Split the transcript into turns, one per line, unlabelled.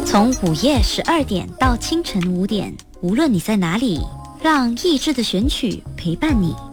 从午夜12点到清晨5点，无论你在哪里，让意志的选曲陪伴你。